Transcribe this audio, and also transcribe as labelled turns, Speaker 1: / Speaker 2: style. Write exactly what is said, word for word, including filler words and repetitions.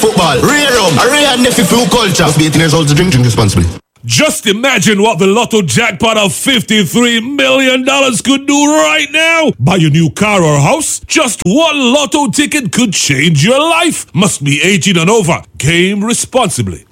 Speaker 1: Football, real rum, a real nephew food culture. Must be eighteen years old to drink, drink responsibly.
Speaker 2: Just imagine what the Lotto jackpot of fifty-three million dollars could do right now. Buy a new car or house? Just one Lotto ticket could change your life. Must be eighteen and over. Game responsibly.